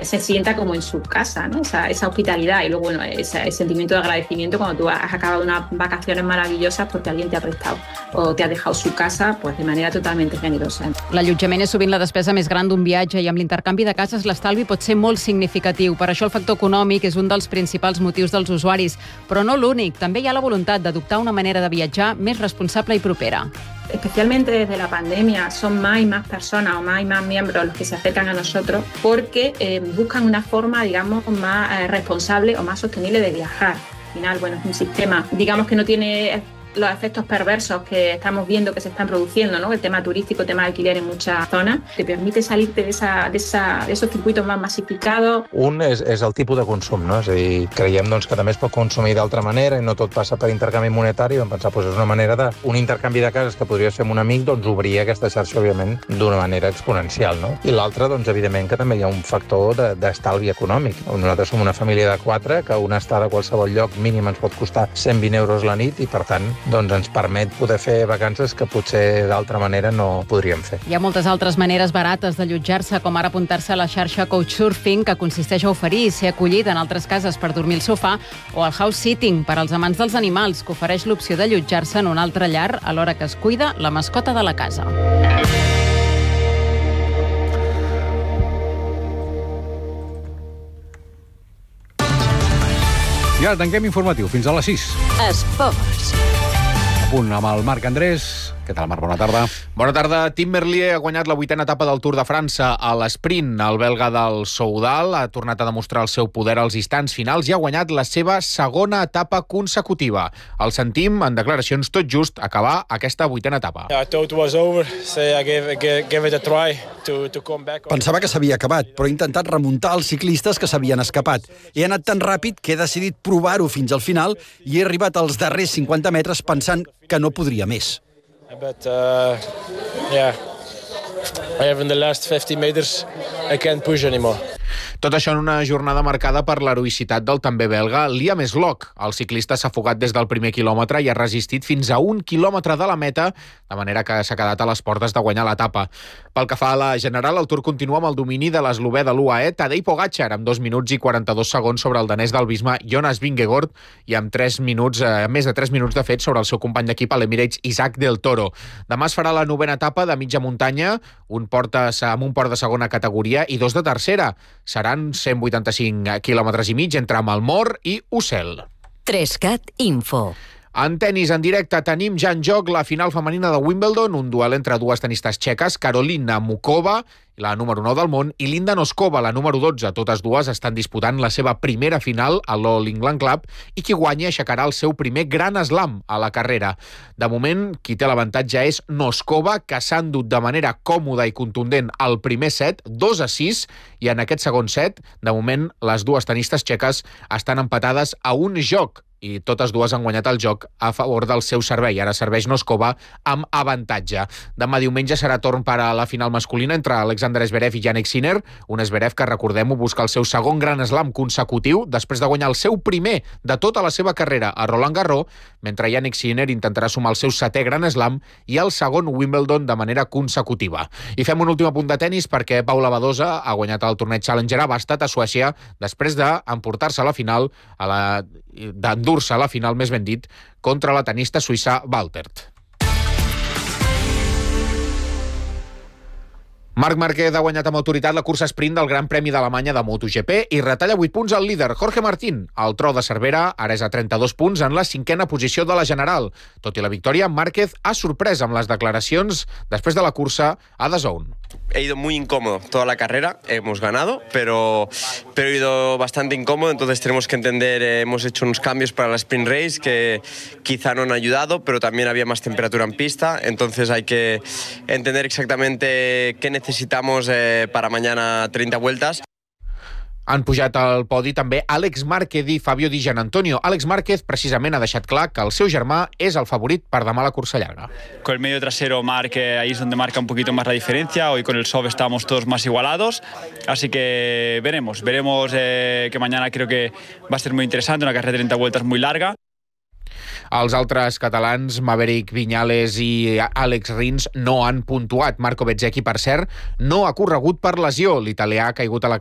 se sienta como en su casa, ¿no? Esa hospitalidad y luego, bueno, ese sentimiento de agradecimiento cuando tú has acabado unas vacaciones maravillosas porque alguien te ha prestado o te ha dejado su casa pues de manera totalmente generosa. L'allotjament és sovint la despesa més gran d'un viatge i amb l'intercanvi de cases l'estalvi pot ser molt significatiu. Per això el factor econòmic és un dels principals motius dels usuaris, però no l'únic. També hi ha la voluntat d'adoptar una manera de viatjar més responsable i propera. Especialmente desde la pandemia son más y más personas o más y más miembros los que se acercan a nosotros porque buscan una forma, digamos, más responsable o más sostenible de viajar. Al final, bueno, es un sistema, digamos, que no tiene los efectos perversos que estamos viendo que se están produciendo, ¿no? El tema turístico, el tema de alquiler en muchas zonas, te permite salirte de esos circuitos más masificados. Un és el tipus de consum, no? És a dir, creiem doncs, que també es pot consumir d'altra manera i no tot passa per intercanvi monetari. Vam pensar que és una manera d'un intercanvi de cases que podries fer amb un amic, doncs obrir aquesta xarxa, òbviament, d'una manera exponencial, no? I l'altre, doncs, evidentment, que també hi ha un factor d'estalvi econòmic. Nosaltres som una família de 4, que una estada a qualsevol lloc mínim ens pot costar 120 euros la nit i, per tant, doncs ens permet poder fer vacances que potser d'altra manera no podríem fer. Hi ha moltes altres maneres barates d'allotjar-se, com ara apuntar-se a la xarxa Couchsurfing, que consisteix a oferir i ser acollit en altres cases per dormir al sofà, o el house sitting, per als amants dels animals, que ofereix l'opció d'allotjar-se en un altre llar a l'hora que es cuida la mascota de la casa. I ara tanquem informatiu fins a les 6. Esports. A punt amb el Marc Andrés. Què tal, Marc? Bona tarda. Bona tarda. Tim Merlier ha guanyat la 8a etapa del Tour de França a l'esprint. El belga del Soudal ha tornat a demostrar el seu poder als instants finals i ha guanyat la seva segona etapa consecutiva. El sentim en declaracions tot just acabar aquesta 8a etapa. Pensava que s'havia acabat, però he intentat remuntar els ciclistes que s'havien escapat. He anat tan ràpid que he decidit provar-ho fins al final i he arribat als darrers 50 metres pensant que no podria més. But I have in the last 50 meters I can't push anymore. Tot això en una jornada marcada per l'heroïcitat del també belga Liam Sloch. El ciclista s'ha fugat des del primer quilòmetre i ha resistit fins a 1 quilòmetre de la meta, de manera que s'ha quedat a les portes de guanyar l'etapa. Pel que fa a la general, el Tour continua amb el domini de l'eslovè de l'UAE Tadej Pogačar, amb 2 minuts i 42 segons sobre el danès del Visma Jonas Vingegaard i amb més de 3 minuts de fet sobre el seu company d'equip a l'Emirates Isaac del Toro. Demà es farà la 9a etapa de mitja muntanya, amb un port de segona categoria i 2 de tercera. Seran 185 quilòmetres i mig entre Malmor i Ussel. 3CAT Info. En tenis en directe tenim ja en joc la final femenina de Wimbledon, un duel entre dues tenistes txeques, Karolina Mukova, la número 9 del món, i Linda Noskova, la número 12. Totes dues estan disputant la seva primera final a l'All England Club i qui guanyi aixecarà el seu primer gran slam a la carrera. De moment, qui té l'avantatge és Noskova, que s'ha endut de manera còmoda i contundent el primer set, 2-6, i en aquest segon set, de moment, les dues tenistes txeques estan empatades a un joc i totes dues han guanyat el joc a favor del seu servei. Ara serveix Noskova amb avantatge. Demà diumenge serà torn per a la final masculina entre Alexander Zverev i Jannik Sinner, un Zverev que, recordem-ho, busca el seu segon gran slam consecutiu després de guanyar el seu primer de tota la seva carrera a Roland Garros, mentre Jannik Sinner intentarà sumar el seu 7è gran slam i el segon Wimbledon de manera consecutiva. I fem un últim apunt de tennis perquè Paula Badosa ha guanyat el torneig Challenger a Bastad, a Suècia, després d'emportar-se a la final, d'endur-se a la final, més ben dit, contra la tenista suïssa Waltert. Marc Márquez ha guanyat amb autoritat la cursa sprint del Gran Premi d'Alemanya de MotoGP i retalla 8 punts al líder, Jorge Martín. El tro de Cervera ara és a 32 punts en la 5a posició de la general. Tot i la victòria, Márquez ha sorprès amb les declaracions després de la cursa a DAZN. He ido muy incómodo toda la carrera, hemos ganado, pero he ido bastante incómodo, entonces tenemos que entender, hemos hecho unos cambios para la sprint race que quizá no han ayudado, pero también había más temperatura en pista, entonces hay que entender exactamente qué necesitamos para mañana 30 vueltas. Han pujat al podi també Àlex Márquez i Fabio Di Gianantonio. Àlex Márquez precisament ha deixat clar que el seu germà és el favorit per demà a la cursa llarga. Con el medio trasero Marc, ahí es donde marca un poquito más la diferencia. Hoy con el soft estamos todos más igualados, así que veremos que mañana creo que va a ser muy interesante, una carrera de 30 vueltas muy larga. Els altres catalans, Maverick Viñales i Àlex Rins, no han puntuat. Marco Bezzecchi, per cert, no ha corregut per lesió. L'italià ha caigut a la